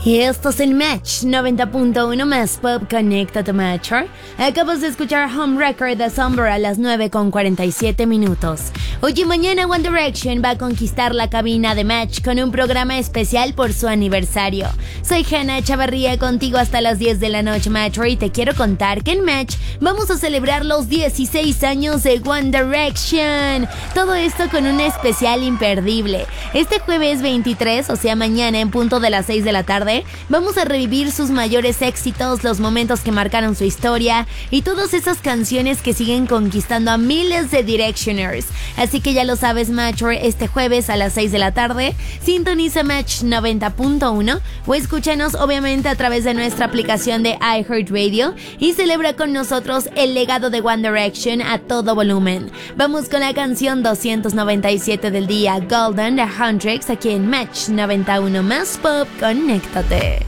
Y esto es el Match 90.1 más Pop. Conéctate, Matcher. Acabas de escuchar Home Record de Summer a las 9:47 Hoy y mañana One Direction va a conquistar la cabina de Match con un programa especial por su aniversario. Soy Hannah Chavarría, contigo hasta las 10 de la noche, Matcher, y te quiero contar que en Match vamos a celebrar los 16 años de One Direction. Todo esto con un especial imperdible. Este jueves 23, o sea mañana en punto de las 6 de la tarde, vamos a revivir sus mayores éxitos, los momentos que marcaron su historia y todas esas canciones que siguen conquistando a miles de Directioners. Así que ya lo sabes, Matcher, este jueves a las 6 de la tarde, sintoniza Match 90.1 o escúchanos obviamente a través de nuestra aplicación de iHeartRadio y celebra con nosotros el legado de One Direction a todo volumen. Vamos con la canción 297 del día, Golden de Hendrix, aquí en Match 91 más Pop. Conéctate.